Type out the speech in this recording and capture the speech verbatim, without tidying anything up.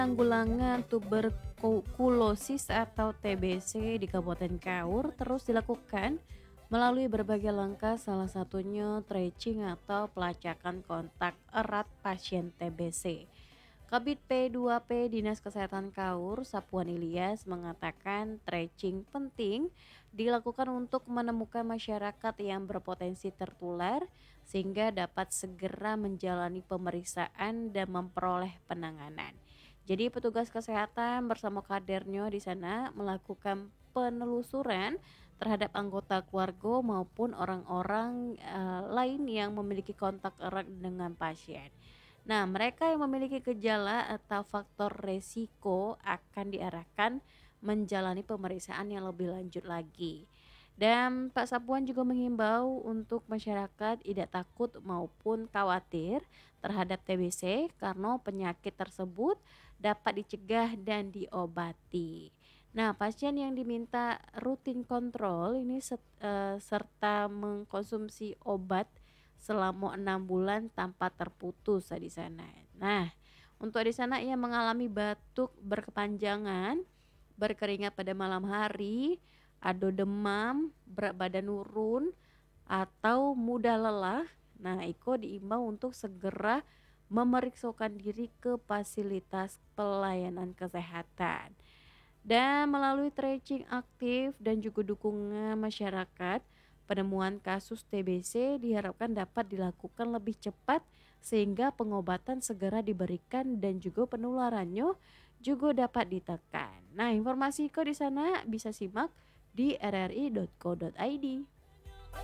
Penanggulangan tuberkulosis atau T B C di Kabupaten Kaur terus dilakukan melalui berbagai langkah, salah satunya tracing atau pelacakan kontak erat pasien T B C. Kabid P dua P Dinas Kesehatan Kaur, Sapuan Ilyas mengatakan tracing penting dilakukan untuk menemukan masyarakat yang berpotensi tertular sehingga dapat segera menjalani pemeriksaan dan memperoleh penanganan. Jadi petugas kesehatan bersama kadernya di sana melakukan penelusuran terhadap anggota keluarga maupun orang-orang eh, lain yang memiliki kontak erat dengan pasien. Nah, mereka yang memiliki gejala atau faktor resiko akan diarahkan menjalani pemeriksaan yang lebih lanjut lagi. Dan Pak Sapuan juga menghimbau untuk masyarakat tidak takut maupun khawatir terhadap T B C karena penyakit tersebut dapat dicegah dan diobati. Nah, pasien yang diminta rutin kontrol ini set- eh, serta mengkonsumsi obat selama enam bulan tanpa terputus ah, di sana. Nah, untuk di sana ia mengalami batuk berkepanjangan, berkeringat pada malam hari, ada demam, berat badan turun, atau mudah lelah. Nah, Iko diimbau untuk segera memeriksakan diri ke fasilitas pelayanan kesehatan. Dan melalui tracing aktif dan juga dukungan masyarakat, penemuan kasus T B C diharapkan dapat dilakukan lebih cepat sehingga pengobatan segera diberikan dan juga penularannya juga dapat ditekan. Nah, informasi kok di sana bisa simak di r r i titik co titik i d.